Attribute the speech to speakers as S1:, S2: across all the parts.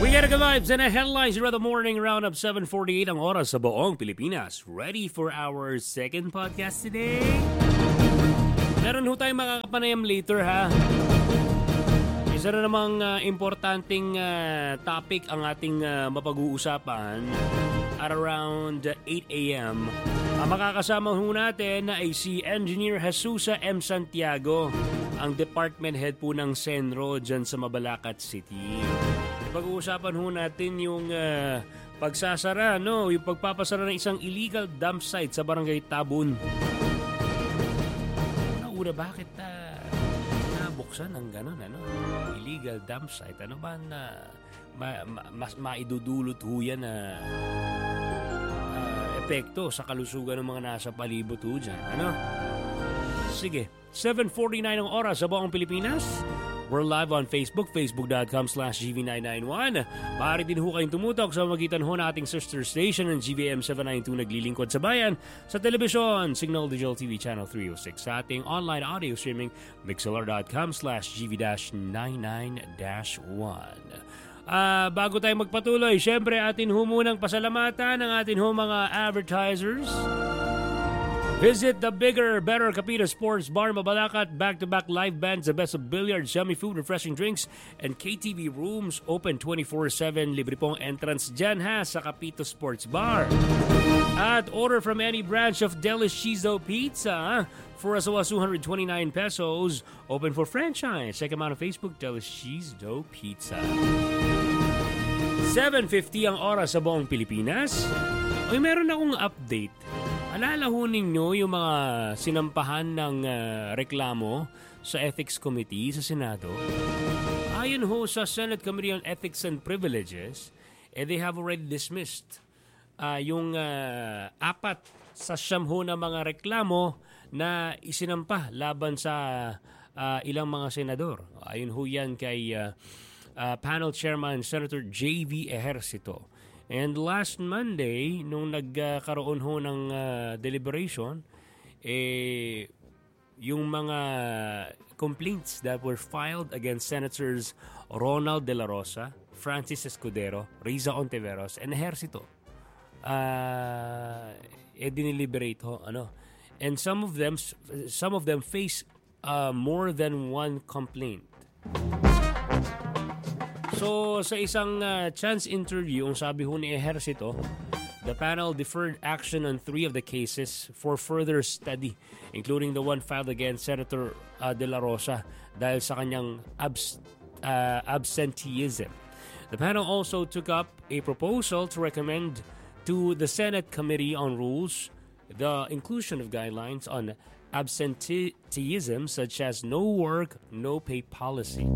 S1: We got good vibes and headlines around the morning around up 7:48 ang oras sa buong Pilipinas. Ready for our second podcast today? Meron ho tayong makakapanayam later ha. Isa na namang importanteng topic ang ating mapag-uusapan at around 8 a.m. Ang makakasama ho natin ay si Engineer Jesusa M. Santiago, ang department head po ng Senro dyan sa Mabalacat City. Pag-uusapan ho natin yung pagsasara, no? Yung pagpapasara ng isang illegal dump site sa Barangay Tabun. Nauna, bakit nabuksan ang gano'n, ano? Illegal dump site. Ano ba na mas maidudulot ho yan na epekto sa kalusugan ng mga nasa palibot ho dyan, ano? Sige, 7:49 ang oras sa buong Pilipinas. We're live on Facebook, facebook.com/GV991. Maaari din ho kayong tumutok sa magitan ho na ating sister station ng GVM 792 naglilingkod sa bayan, sa telebisyon, Signal Digital TV Channel 306, sa ating online audio streaming, mixlr.com/GV-99-1. Bago tayo magpatuloy, syempre atin ho munang pasalamatan ang atin ho mga advertisers. Visit the bigger, better Capita Sports Bar Mabalacat. Back-to-back live bands, the best of billiards, yummy food, refreshing drinks, and KTV rooms. Open 24/7. Libre pong entrance dyan ha sa Capita Sports Bar. At order from any branch of Delicioso Pizza for as low as 229 pesos. Open for franchise. Check them out on Facebook, Delicioso Pizza. 7:50 ang oras sa buong Pilipinas. Ay, meron akong update. Alala ho ninyo yung mga sinampahan ng reklamo sa Ethics Committee sa Senado? Ayon ho sa Senate Committee on Ethics and Privileges, they have already dismissed yung 4 sa 9 ho na mga reklamo na isinampa laban sa ilang mga senador. Ayon ho yan kay panel chairman Senator J.V. Ejercito. And last Monday, nung nagkaroon ho ng deliberation, yung mga complaints that were filed against Senators Ronald De La Rosa, Francis Escudero, Riza Ontiveros, and Ejercito, dineliberate ho, ano. And some of them face more than one complaint. So, sa isang chance interview, ang sabi ho ni Ejercito, the panel deferred action on 3 of the cases for further study, including the one filed against Senator De La Rosa dahil sa kanyang absenteeism. The panel also took up a proposal to recommend to the Senate Committee on Rules the inclusion of guidelines on absenteeism such as no work, no pay policy.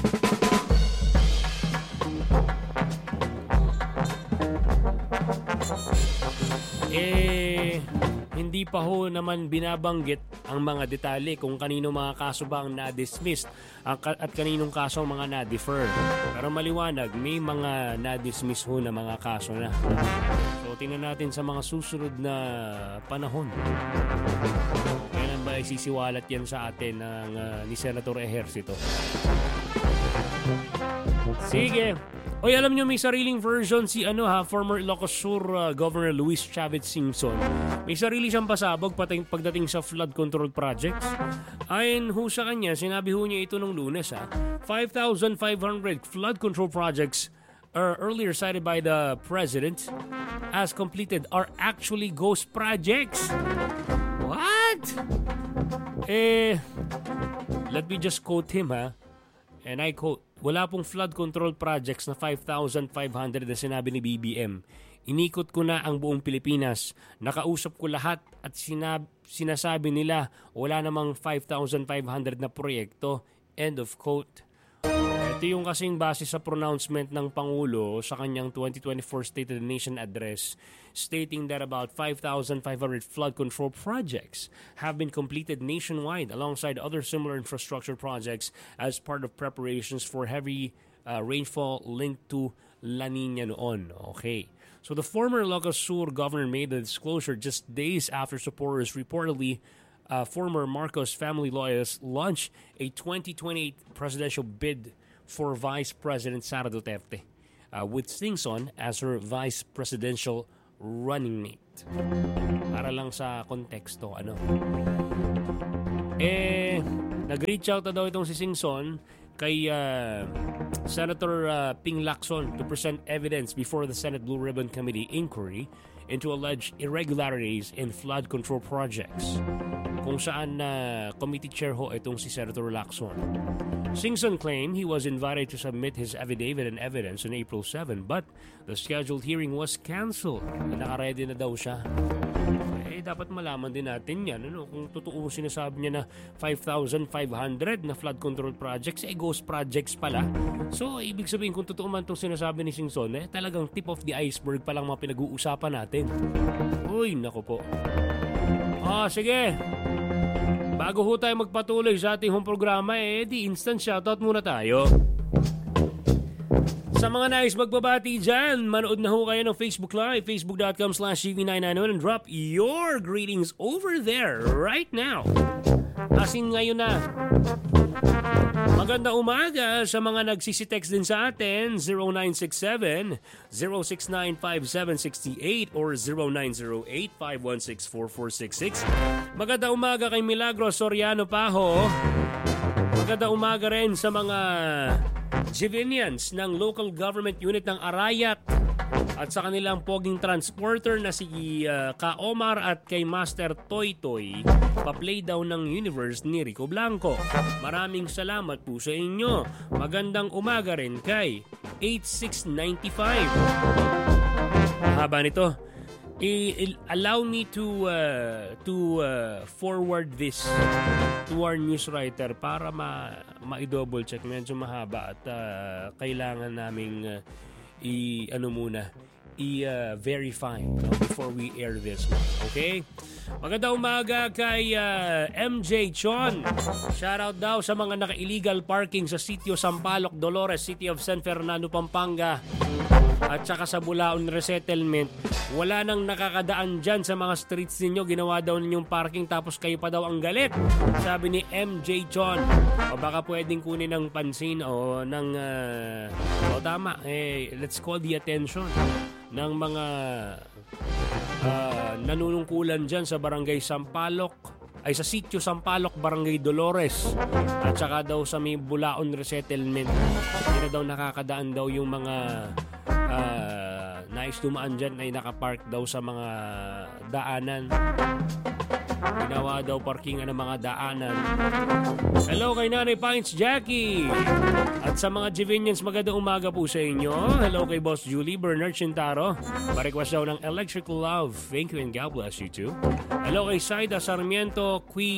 S1: Hindi pa ho naman binabanggit ang mga detalye kung kanino mga kaso ba ang na-dismissed at kaninong kaso ang mga na-defer. Pero maliwanag, may mga na-dismiss ho na mga kaso na. So, tingnan natin sa mga susunod na panahon. Kailan ba isisiwalat yan sa atin ni Senator Ejercito? Sige. Oy, alam nyo may sariling version si former Ilocos Sur Governor Luis Chavez Singson. May sarili siyang pasabog pagdating sa flood control projects. Ayon ho sa kanya, sinabi ho niya ito nung Lunes 5,500 flood control projects earlier cited by the President as completed are actually ghost projects. What? Let me just quote him and I quote, wala pong flood control projects na 5,500 na sinabi ni BBM. Inikot ko na ang buong Pilipinas. Nakausap ko lahat at sinasabi nila wala namang 5,500 na proyekto. End of quote. Ito yung kasing base sa pronouncement ng Pangulo sa kanyang 2024 State of the Nation address, stating that about 5,500 flood control projects have been completed nationwide alongside other similar infrastructure projects as part of preparations for heavy rainfall linked to La Nina noon. Okay. So the former Ilocos Sur governor made the disclosure just days after supporters reportedly former Marcos family lawyers launched a 2028 presidential bid for Vice President Sara Duterte. with Singson as her vice presidential running mate. Para lang sa konteksto, nag-reach out na daw itong si Singson kay Senator Ping Lacson to present evidence before the Senate Blue Ribbon Committee inquiry into alleged irregularities in flood control projects, kung saan committee chair ho itong si Senator Lacson. Singson claimed he was invited to submit his affidavit and evidence on April 7, but the scheduled hearing was canceled. Naka-ready na daw siya. Dapat malaman din natin yan. Kung totoo sinasabi niya na 5,500 na flood control projects, ghost projects pala. So, ibig sabihin kung totoo man itong sinasabi ni Singson, talagang tip of the iceberg pa lang mga pinag-uusapan natin. Uy, naku po. Sige. Bago ho tayo magpatuloy sa ating home programa, di instant shoutout muna tayo. Sa mga nais magbabati dyan, manood na ho kayo ng Facebook Live, facebook.com/GV991 and drop your greetings over there right now. Asin ngayon na. Maganda umaga sa mga nagsisitext din sa atin, 0967-0695768 or 0908-516-4466. Maganda umaga kay Milagros Soriano Paho. Maganda umaga rin sa mga civilians ng local government unit ng Arayat at sa kanilang poging transporter na si Ka Omar at kay Master Toy Toy, pa-play daw ng Universe ni Rico Blanco. Maraming salamat po sa inyo. Magandang umaga rin kay 8695. Haba nito. Allow me to forward this to our news writer para ma-double check. Medyo mahaba at kailangan naming i-verify before we air this one. Okay? Maganda umaga kay MJ Chon. Shoutout daw sa mga naka-illegal parking sa Sitio Sampaloc, Dolores, City of San Fernando, Pampanga. At saka sa Bulaon Resettlement, wala nang nakakadaan dyan sa mga streets ninyo. Ginawa daw ninyong parking tapos kayo pa daw ang galit. Sabi ni MJ Chon. O baka pwedeng kunin ng pansin o ng... tama. Let's call the attention ng mga nanunungkulan dyan sa Barangay Sampaloc. Ay sa Sitio Sampaloc, Barangay Dolores. At saka daw sa may Bulaon Resettlement. Hindi na daw nakakadaan daw yung mga... nais dumaan dyan ay nakapark daw sa mga daanan. Ginawa daw parkingan ng mga daanan. Hello kay Nanay Pines Jackie. At sa mga Jivinians, magandang umaga po sa inyo. Hello kay Boss Julie Bernard Chintaro. Pa-request daw ng Electrical Love. Thank you and God bless you too. Hello kay Saida Sarmiento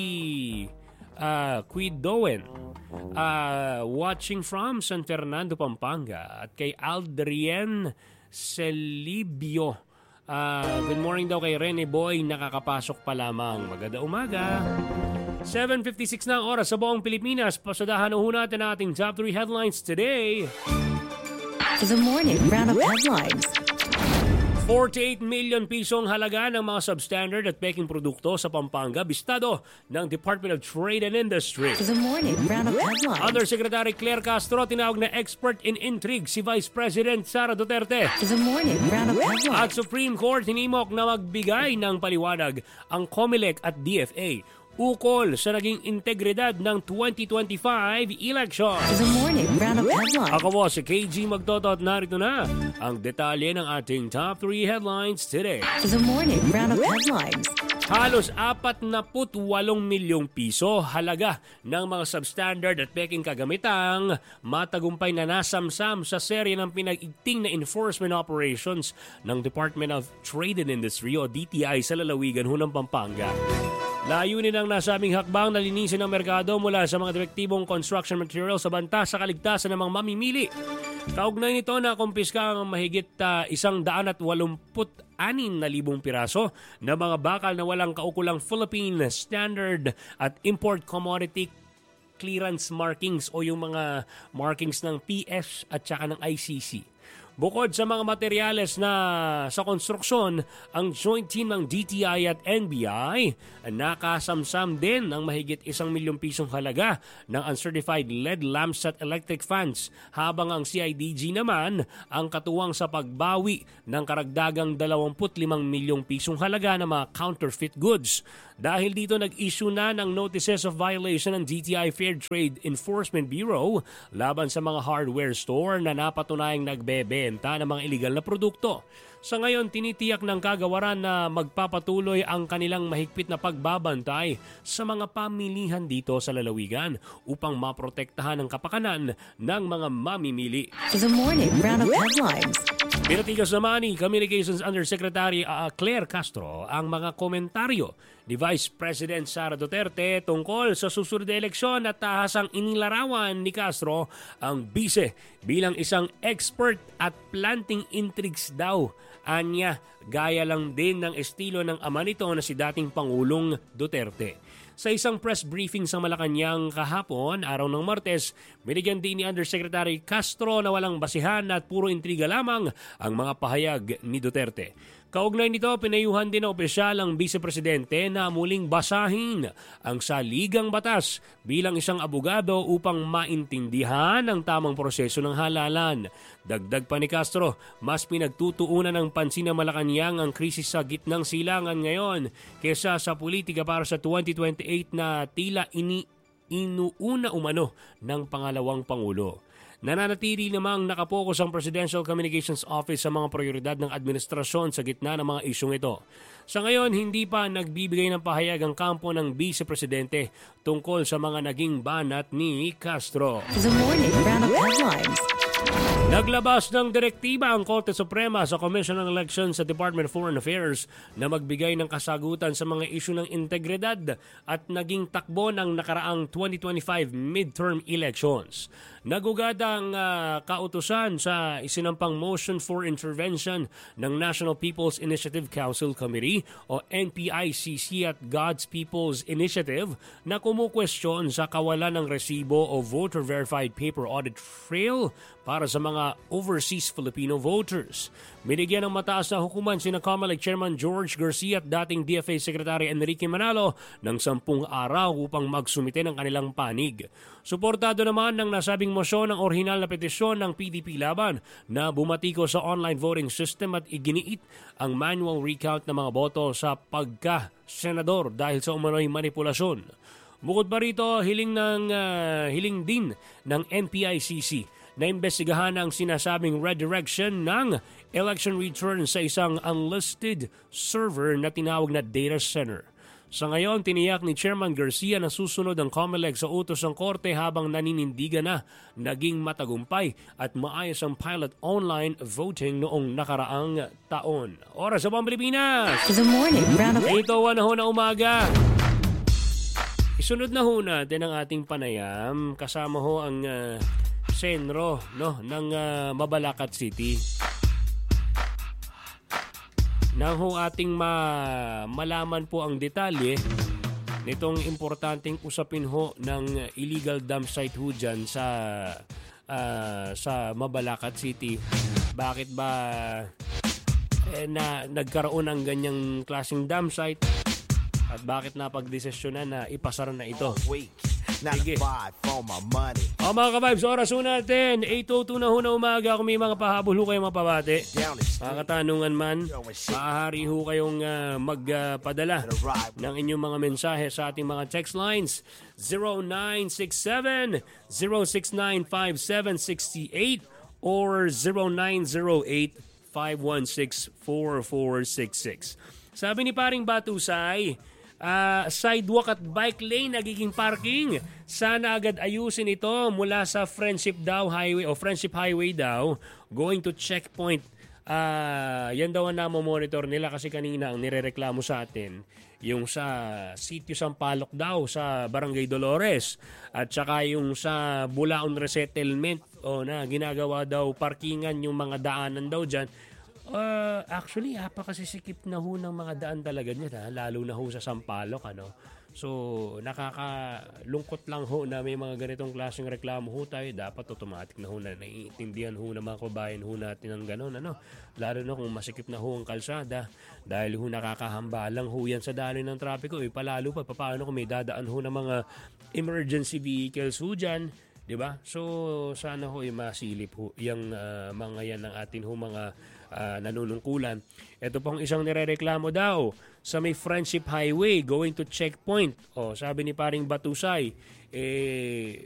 S1: Doen. Watching from San Fernando, Pampanga. At kay Aldrien Celibio. Good morning daw kay Rene Boy. Nakakapasok pa lamang. Maganda umaga. 7:56 na ang oras sa buong Pilipinas. Pasadahan ho natin ang ating top 3 headlines today.
S2: The morning roundup headlines.
S1: 48 million pisong halaga ng mga substandard at peking produkto sa Pampanga, bistado ng Department of Trade and Industry.
S2: The morning roundup headlines.
S1: Undersecretary Claire Castro tinawag na expert in intrigue si Vice President Sara Duterte.
S2: The morning roundup
S1: At
S2: headlines.
S1: Supreme Court hinimok na magbigay ng paliwanag ang COMELEC at DFA ukol sa naging integridad ng 2025 election.
S2: The morning roundup headlines.
S1: Ako po si KG Magtoto at narito na ang detalye ng ating top 3 headlines today.
S2: The morning roundup headlines.
S1: Halos 48 milyong piso halaga ng mga substandard at peking kagamitang matagumpay na nasamsam sa serye ng pinag-igting na enforcement operations ng Department of Trade and Industry o DTI sa lalawigan ng Pampanga. Layunin ng nasabing hakbang na linisin ang merkado mula sa mga direktibong construction materials sa banta sa kaligtasan ng mga mamimili. Kaugnay nito na kumpiska ang mahigit 186,000 piraso na mga bakal na walang kaukulang Philippine Standard at Import Commodity Clearance Markings o yung mga markings ng PS at saka ng ICC. Bukod sa mga materyales na sa konstruksyon, ang joint team ng DTI at NBI nakasamsam din ng mahigit 1 milyong pisong halaga ng uncertified LED lamps at electric fans, habang ang CIDG naman ang katuwang sa pagbawi ng karagdagang 25 milyong pisong halaga ng mga counterfeit goods. Dahil dito nag-issue na ng notices of violation ng DTI Fair Trade Enforcement Bureau laban sa mga hardware store na napatunayang nagbebenta ng mga illegal na produkto. Sa ngayon, tinitiyak ng kagawaran na magpapatuloy ang kanilang mahigpit na pagbabantay sa mga pamilihan dito sa lalawigan upang maprotektahan ang kapakanan ng mga mamimili.
S2: The morning roundup headlines.
S1: Pinatigas naman ni Communications Undersecretary Claire Castro ang mga komentaryo ni Vice President Sara Duterte tungkol sa susunod na eleksyon at tahasang inilarawan ni Castro ang bise bilang isang expert at planting intrigues daw. Anya, gaya lang din ng estilo ng ama nito na si dating Pangulong Duterte. Sa isang press briefing sa Malacanang kahapon, araw ng Martes, binigyan din ni Undersecretary Castro na walang basihan at puro intriga lamang ang mga pahayag ni Duterte. Kaugnay nito, pinayuhan din ng opisyal ang Vice-Presidente na muling basahin ang saligang batas bilang isang abogado upang maintindihan ang tamang proseso ng halalan. Dagdag pa ni Castro, mas pinagtutuunan ng pansin ng Malacanang ang krisis sa gitnang silangan ngayon kesa sa politika para sa 2028 na tila inuuna umano ng pangalawang Pangulo. Nananatili namang nakapokus ang Presidential Communications Office sa mga prioridad ng administrasyon sa gitna ng mga isyong ito. Sa ngayon, hindi pa nagbibigay ng pahayag ang kampo ng Vice Presidente tungkol sa mga naging banat ni Castro.
S2: The morning roundup headlines.
S1: Naglabas ng direktiba ang Korte Suprema sa Commission on Elections sa Department of Foreign Affairs na magbigay ng kasagutan sa mga isyu ng integridad at naging takbo ng nakaraang 2025 midterm elections. Nagugad ang kautusan sa isinampang motion for intervention ng National People's Initiative Council Committee o NPICC at God's People's Initiative na kumukwestiyon sa kawalan ng resibo o voter-verified paper audit trail para sa mga overseas Filipino voters. Binigyan ng mataas na hukuman sina COMELEC Chairman George Garcia at dating DFA Secretary Enrique Manalo ng 10 araw upang magsumite ng kanilang panig. Suportado naman ng nasabing mosyon ang orihinal na petisyon ng PDP Laban na bumatiko sa online voting system at iginiit ang manual recount ng mga boto sa pagka-senador dahil sa umano'y manipulasyon. Bukod pa rito, hiling din ng NPICC na imbestigahan ang sinasabing redirection ng election return sa isang unlisted server na tinawag na data center. Sa ngayon, tiniyak ni Chairman Garcia na susunod ang COMELEC sa utos ng korte habang naninindigan na naging matagumpay at maayos ang pilot online voting noong nakaraang taon. Oras sa Pilipinas!
S2: The morning roundup.
S1: Ito na ho na umaga. Isunod na ho natin ang ating panayam. Kasama ho ang senro ng Mabalacat City. Nang ho ating malaman po ang detalye nitong importanteng usapin ho ng illegal dump site ho dyan sa Mabalacat City. Bakit ba nagkaroon ng ganyang klaseng dump site at bakit napagdesisyonan na ipasara na ito? Sige. Mga ka-vibes, oras ho natin 8:02 na ho na umaga. Kung may mga pahabol ho kayong mapabate, mga katanungan man, maaari ho kayong magpadala ng inyong mga mensahe sa ating mga text lines 0967-069-5768 or 0908-516-4466. Sabi ni Paring Batusay, sidewalk at bike lane nagiging parking. Sana agad ayusin ito mula sa Friendship Highway daw going to checkpoint. Yan daw ang namomonitor nila kasi kanina ang nirereklamo sa atin yung sa Sitio Sampaloc daw sa Barangay Dolores at saka yung sa Bulaon Resettlement na ginagawa daw parkingan yung mga daanan daw dyan. Actually, apakasisikip na ho ng mga daan talaga niya, lalo na ho sa Sampaloc, So, nakakalungkot lang ho na may mga ganitong klaseng reklamo ho tayo. Dapat automatic na ho na naiintindihan ho ng mga kabayan ho natin ng gano'n. Lalo na kung masikip na ho ang kalsada. Dahil ho nakakahambalang ho yan sa daloy ng trapiko. Palalo pa, paano kung may dadaan ho ng mga emergency vehicles ho dyan. Diba? So, sana ho masilip ho yung mga yan ng atin ho mga nanunungkulan. Ito pong isang nirereklamo daw sa may Friendship Highway going to checkpoint. Sabi ni paring Batusay,